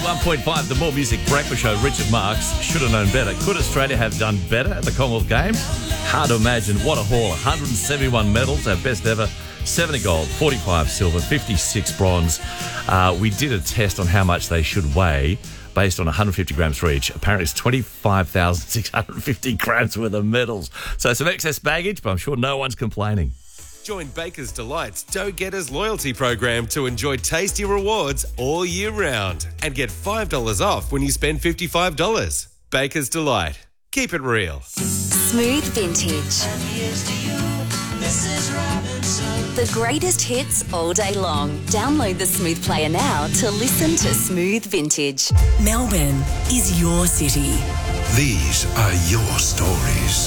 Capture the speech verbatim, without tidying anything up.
one point five, the More Music Breakfast Show. Richard Marks should have known better. Could Australia have done better at the Commonwealth Games? Hard to imagine. What a haul. one hundred seventy-one medals, our best ever. seventy gold, forty-five silver, fifty-six bronze. Uh, we did a test on how much they should weigh based on one hundred fifty grams for each. Apparently it's twenty-five thousand six hundred fifty grams worth of medals. So some excess baggage, but I'm sure no one's complaining. Join Baker's Delight's Dough Getters loyalty program to enjoy tasty rewards all year round and get five dollars off when you spend fifty-five dollars. Baker's Delight. Keep it real. Smooth Vintage. The greatest hits all day long. Download the Smooth Player now to listen to Smooth Vintage. Melbourne is your city. These are your stories.